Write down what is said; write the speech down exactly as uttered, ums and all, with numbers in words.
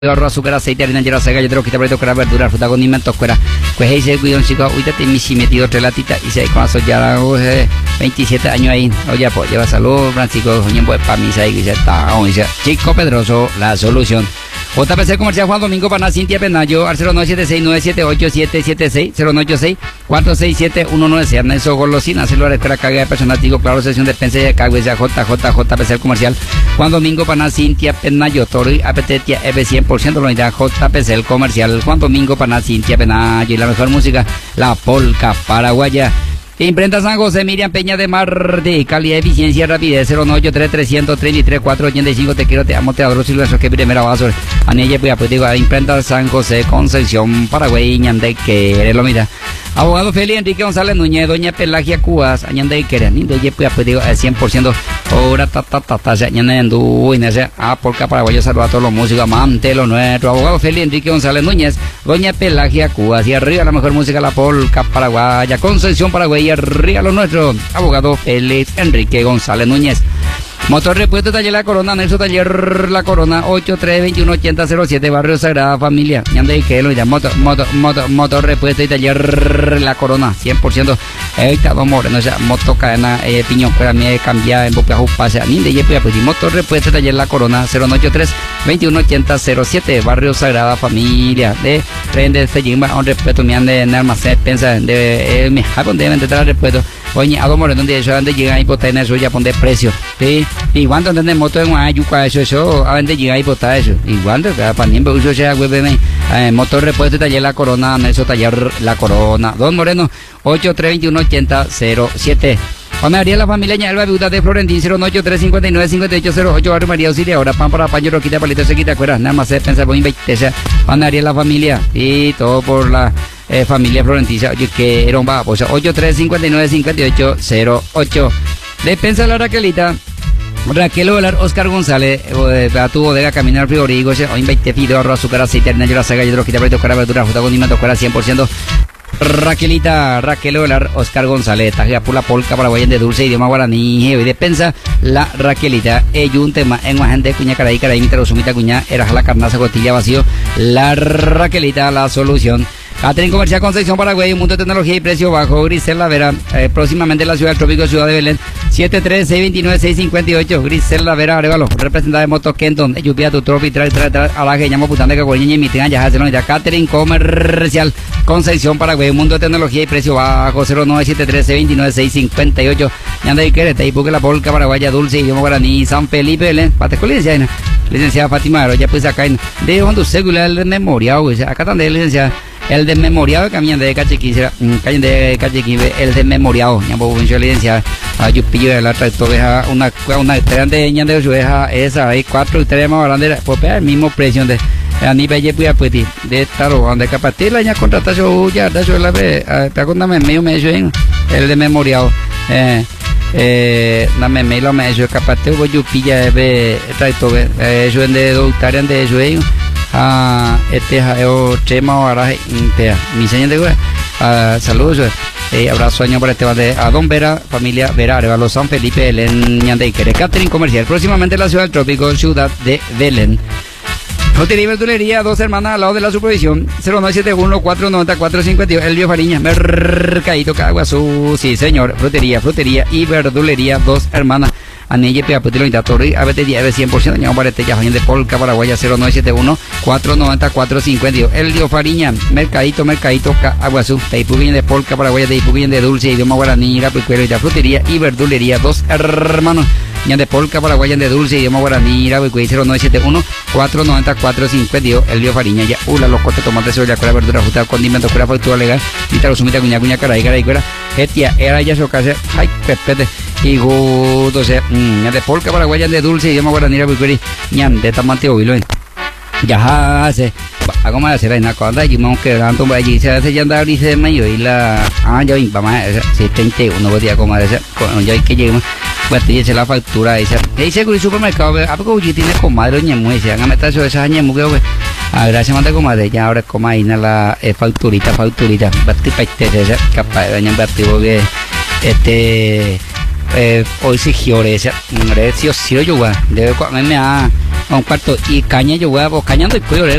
Arroz, azúcar, aceite, harina, hielo, sal, galletero, quita palito, cora, verdura, fruta, condimentos, cuera. Pues ahí se cuidó, chico, ahorita te he metido tres latitas y se con eso ya eh, veintisiete años ahí. Oye, pues lleva salud, Francisco, oye, pues para mí se ahí, se está, oye, Chico Pedroso, la solución. J P C Comercial Juan Domingo Paná, Cintia Penayo, al cero nueve siete seis nueve siete ocho siete siete seis, cero nueve ocho seis cuatro seis siete uno nueve seis, Ernesto Golosina, celular, espera, carga de personal, digo, claro, sesión de pensa de Cagüez, J J J P C Comercial Juan Domingo Paná, Cintia Penayo, Tori, Apetetia, F cien por ciento, la unidad J P C Comercial Juan Domingo Paná, Cintia Penayo, y la mejor música, la polca paraguaya. Imprenta San José, Miriam Peña de Mar, de calidad, eficiencia, rapidez, cero nueve ocho tres tres tres tres cuatro ocho cinco, te quiero, te amo, te adoro, Silvestre, que primera vaso, Anella, pues digo, Imprenta San José, Concepción, Paraguay, Ñande, que lo mira. Abogado Feli Enrique González Núñez, doña Pelagia Cubas, Añande, que nindo, pues digo, al cien por ciento, ahora, ta, ta, ta, ta, Añande, Andú, Inés, ah, porca Paraguay, saludo a todos los músicos, amante, lo nuestro, abogado Feli Enrique González Núñez, doña Pelagia Cubas, y arriba la mejor música, la polca paraguaya, Concepción, Paraguay, arriba lo nuestro, abogado Félix Enrique González Núñez. Motor Repuesto Taller La Corona, Nelson Taller La Corona, ocho tres dos uno ocho cero cero siete, Barrio Sagrada Familia. Ñande que lo llama motor, motor, motor, motor Repuesto y Taller La Corona, cien por ciento. Ahorita dos moreno, o sea, moto cadena, eh, piñón, para mí cambiar en boca pase, ni de yepo, pues, motor Repuesto Taller La Corona, cero nueve ocho tres dos uno ocho cero cero siete, Barrio Sagrada Familia. De Rende Sejimba, un respeto, me han de almacén, pensa, de, eh, me hago de entrar respeto. Oye, a dos morenos de eso, donde llegan y botan eso, ya pon de precio, ¿sí? Y cuando tenés moto en Guayuca, eso, eso, a donde llegan y botan eso. Y cuando, para mí, uso sea, güey, eh, motor repuesto taller La Corona, eso taller La Corona. Don Moreno, ocho tres dos uno ocho cero cero siete. Juan María la familia Ñalba, viuda de Florentín, cero nueve ocho tres cinco nueve cinco ocho cero ocho, Barrio María Auxilia, ahora pan para paño, roquita, palito, se quita, cueras, nada más se pensar, voy a invitar, Juan María la familia, y todo por la eh, familia florentina, oye, que era un va, pues, ocho tres cinco nueve cinco ocho cero ocho. Despensa la Raquelita, Raquel Ovelar, Oscar González, eh, a tu bodega, caminar frigorífico, hoy veinte fideo, arroz, azúcar, aceite, harina, hielo, sal, galletero, roquita, palito, cueras, verdura, fruta, condimentos, cueras, cien por ciento. Raquelita, Raquel Ovelar, Oscar González, Tajea por la polca paraguaya de dulce idioma guaraní, y despensa la Raquelita, ello un tema en gente cuña caraí, caraí, mitero, sumita cuña, era la carnaza, costilla vacío, la Raquelita, la solución. Catering Comercial Concepción Paraguay, un mundo de tecnología y precio bajo, Grisel Vera, eh, próximamente en la ciudad del trópico, ciudad de Belén, siete tres seis dos nueve seis cinco ocho, Grisel Vera, Arevalo, representada de Moto Kenton, Yupia, tu tropi, trae, trae, trae, a la que llamo putante que coña y mitin, ya hace ya Catering Comercial Concepción Paraguay, un mundo de tecnología y precio bajo, cero nueve siete tres seis dos nueve seis cinco ocho, Ñanda y Querete, y porque la polca paraguaya dulce, idioma guaraní, San Felipe, Belén, pate con licencia, licenciada Fátima, ya pues acá, de donde secular el memorial, acá también licenciada. El desmemoriado que cambian de Cachiquí, caen de Cachiquí, el desmemoriado, ya puedo venir licencia, yo pillo de la tractora, una, una estrella de ña de su hija, esa, hay cuatro estrellas más grandes, pues el mismo precio de, a nivel de pues pues de estar donde capaz la ña contrata yo ya, da yo la ve, te acordame medio me el desmemoriado, eh, eh, dame me lo me eso capaz te voy yo pilla de tractora, eso de doctor de eso, ah, este es Chema Baraje, mi señor de güey, ah, saludos, eh, abrazo año para este de a Don Vera, familia Vera, Arevalo, San Felipe, Belén, Ñandeiquere, Catering Comercial, próximamente en la ciudad del trópico, ciudad de Belén. Frutería y verdulería, dos hermanas al lado de la supervisión, cero nueve siete uno cuatro nueve cuatro cinco dos, Elvio Fariña, Mercadito Caguazú, sí señor, frutería, frutería y verdulería, dos hermanas. Anelle Pea Putilo Intatori, A B T diez cien por ciento, ñamo parete ya de polca paraguaya cero nueve siete uno cuatro nueve cuatro cinco dos, Elvio Fariña, Mercadito, Mercadito Caguazú, Taipuguín de polca paraguaya, Taipuguín de dulce idioma guaraní, Irapuicuelo y la frutería y verdulería, dos hermanos. Ñan de polca paraguaya de dulce idioma guaraní, Irapuicuelo cero nueve siete uno cuatro nueve cuatro cinco dos, Elvio Fariña, ya ula los cortes, tomate, cebolla, cura, verdura, fruta, condimento, cura, factura legal, y sumita, cuña, cuña, caray, caray, cura, etia, era ya su casa, ay, pepete. Y gusto, o sea, mmm, de polca paraguaya de dulce idioma guaraní, Irapuicuelo, ñan de tamante oílo, ya hace, hago más hacer una cosa, y me quedo tanto para allí, se hace ya andar y se me y la, ah, yo, vamos, si treinta y uno podía comer, con yo hay que llegar. Pues te dice la factura esa. Te dice que el supermercado, a poco usted tiene comadre ñemu, dice, hagan meter eso esa ñemu que a gracias manda comadre, ya ahora coma ahí la eh, facturita, facturita, bati paite esa, capaz de dañar bati porque este eh, hoy se giore esa, recio si yo debe cuando me ha a un cuarto y caña yo huevo cañando y cuyo